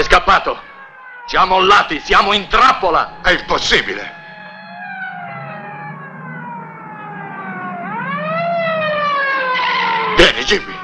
scappato. Ci ha mollati, siamo in trappola. È impossibile. Vieni, Jimmy.